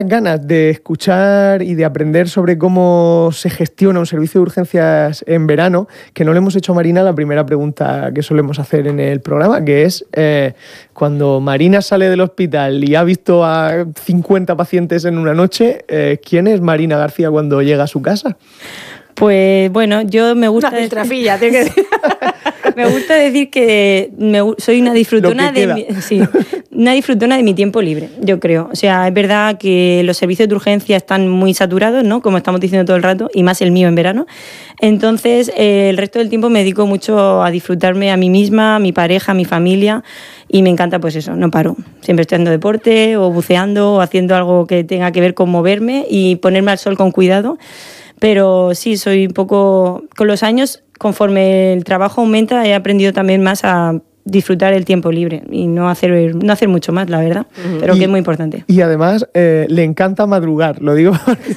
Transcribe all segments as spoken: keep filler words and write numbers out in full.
ganas de escuchar y de aprender sobre cómo se gestiona un servicio de urgencias en verano, que no le hemos hecho a Marina la primera pregunta que solemos hacer en el programa, que es eh, cuando Marina sale del hospital y ha visto a cincuenta pacientes en una noche, eh, ¿quién es Marina García cuando llega a su casa? Pues bueno, yo me gusta... Una filtrafilla, tiene que decir. Me gusta decir que me, soy una disfrutona de mi, sí, una disfrutona de mi tiempo libre, yo creo. O sea, es verdad que los servicios de urgencia están muy saturados, ¿no? Como estamos diciendo todo el rato, y más el mío en verano. Entonces, eh, el resto del tiempo me dedico mucho a disfrutarme a mí misma, a mi pareja, a mi familia, y me encanta pues eso, no paro. Siempre estoy haciendo deporte o buceando o haciendo algo que tenga que ver con moverme y ponerme al sol con cuidado. Pero sí, soy un poco... Con los años, conforme el trabajo aumenta, he aprendido también más a disfrutar el tiempo libre y no hacer, no hacer mucho más, la verdad, uh-huh. pero y, que es muy importante. Y además eh, le encanta madrugar, lo digo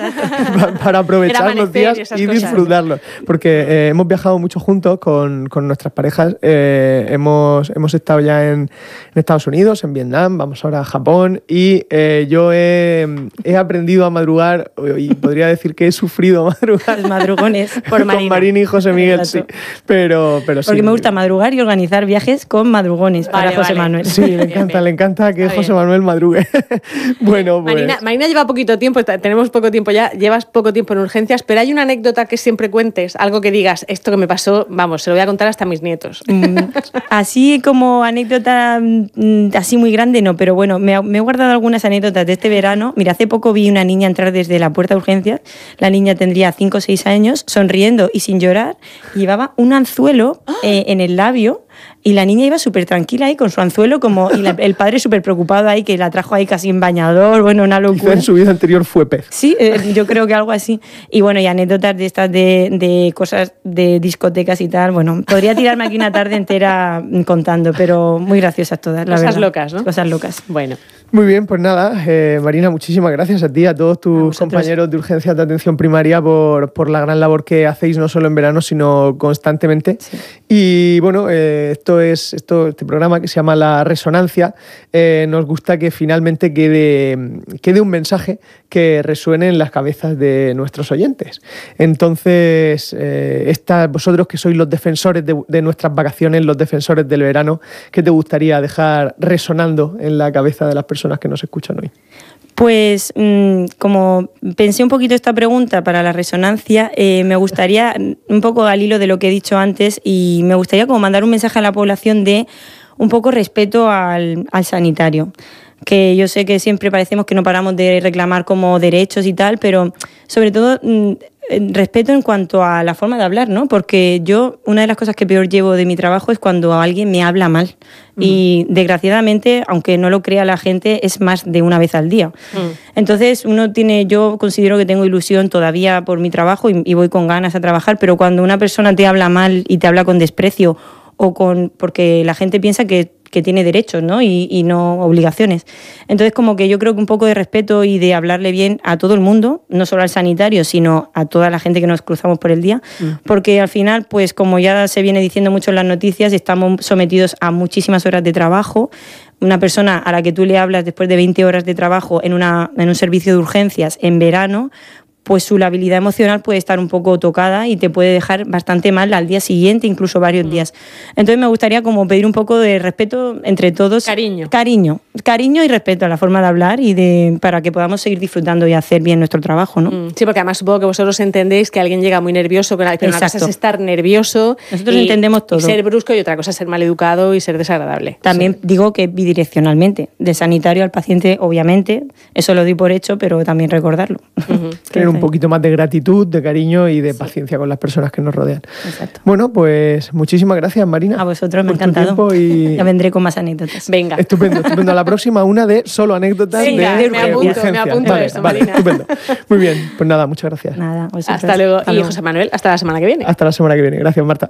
para aprovechar los días y, y disfrutarlos, porque eh, hemos viajado mucho juntos con, con nuestras parejas, eh, hemos, hemos estado ya en, en Estados Unidos, en Vietnam, vamos ahora a Japón y eh, yo he, he aprendido a madrugar y podría decir que he sufrido madrugar los madrugones por con Marina. Marina y José Miguel, Exacto. sí, pero, pero porque sí. me gusta madrugar y organizar viajes con madrugones vale, para José vale. Manuel. Sí, le encanta, bien, le encanta que José bien. Manuel madrugue. Bueno, pues... Marina, Marina lleva poquito tiempo, tenemos poco tiempo ya, llevas poco tiempo en urgencias, pero hay una anécdota que siempre cuentes, algo que digas, esto que me pasó, vamos, se lo voy a contar hasta a mis nietos. Mm, así como anécdota así muy grande, no, pero bueno, me, me he guardado algunas anécdotas de este verano. Mira, hace poco vi una niña entrar desde la puerta de urgencias, la niña tendría cinco o seis años, sonriendo y sin llorar, llevaba un anzuelo eh, en el labio. Y la niña iba súper tranquila ahí con su anzuelo, como, y la, el padre súper preocupado ahí, que la trajo ahí casi en bañador, bueno, una locura. Quizá en su vida anterior fue pez. Sí, eh, yo creo que algo así. Y bueno, y anécdotas de estas de, de cosas de discotecas y tal, bueno, podría tirarme aquí una tarde entera contando, pero muy graciosas todas, la Cosas verdad. locas, ¿no? Cosas locas. Bueno. Muy bien, pues nada, eh, Marina, muchísimas gracias a ti, a todos tus a compañeros de urgencias de atención primaria por, por la gran labor que hacéis, no solo en verano, sino constantemente. Sí. Y bueno, eh, esto es esto, este programa que se llama La Resonancia, eh, nos gusta que finalmente quede, quede un mensaje que resuene en las cabezas de nuestros oyentes. Entonces, eh, esta, vosotros que sois los defensores de, de nuestras vacaciones, los defensores del verano, ¿qué te gustaría dejar resonando en la cabeza de las personas que nos escuchan hoy? Pues mmm, como pensé un poquito esta pregunta para la resonancia, eh, me gustaría, un poco al hilo de lo que he dicho antes, y me gustaría como mandar un mensaje a la población de un poco respeto al, al sanitario. Que yo sé que siempre parecemos que no paramos de reclamar como derechos y tal, pero sobre todo mmm, respeto en cuanto a la forma de hablar, ¿no? Porque yo, una de las cosas que peor llevo de mi trabajo es cuando alguien me habla mal. Uh-huh. Y desgraciadamente, aunque no lo crea la gente, es más de una vez al día. Uh-huh. Entonces, uno tiene, yo considero que tengo ilusión todavía por mi trabajo y, y voy con ganas a trabajar, pero cuando una persona te habla mal y te habla con desprecio o con porque la gente piensa que que tiene derechos, ¿no? Y, y no obligaciones. Entonces, como que yo creo que un poco de respeto y de hablarle bien a todo el mundo, no solo al sanitario, sino a toda la gente que nos cruzamos por el día, mm. porque al final, pues como ya se viene diciendo mucho en las noticias, estamos sometidos a muchísimas horas de trabajo. Una persona a la que tú le hablas después de veinte horas de trabajo en, una, en un servicio de urgencias en verano, pues su labilidad emocional puede estar un poco tocada y te puede dejar bastante mal al día siguiente, incluso varios mm. días. Entonces me gustaría como pedir un poco de respeto entre todos. Cariño. Cariño. Cariño y respeto a la forma de hablar y de para que podamos seguir disfrutando y hacer bien nuestro trabajo, ¿no? Mm. Sí, porque además supongo que vosotros entendéis que alguien llega muy nervioso, pero Exacto. una cosa es estar nervioso. Nosotros entendemos todo. Y ser brusco y otra cosa es ser maleducado y ser desagradable. También sí. digo que bidireccionalmente, de sanitario al paciente, obviamente, eso lo doy por hecho, pero también recordarlo. Uh-huh. Tener un poquito más de gratitud, de cariño y de sí. paciencia con las personas que nos rodean. Exacto. Bueno, pues muchísimas gracias, Marina. A vosotros, me ha encantado. Y... Ya vendré con más anécdotas. Venga. Estupendo, estupendo. A la próxima, una de solo anécdotas Venga, de me apunto, urgencia. me apunto vale, eso, vale, Marina. Estupendo. Muy bien, pues nada, muchas gracias. Nada, vosotros. Hasta luego. Hasta y luego. José Manuel, hasta la semana que viene. Hasta la semana que viene. Gracias, Marta.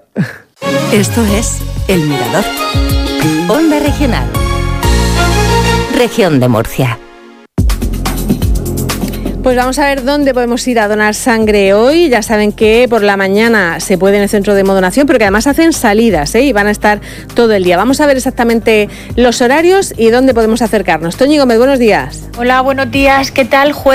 Esto es El Mirador. Onda Regional. Región de Murcia. Pues vamos a ver dónde podemos ir a donar sangre hoy. Ya saben que por la mañana se puede en el centro de Hemodonación, pero que además hacen salidas, ¿eh? Y van a estar todo el día. Vamos a ver exactamente los horarios y dónde podemos acercarnos. Toñi Gómez, buenos días. Hola, buenos días. ¿Qué tal?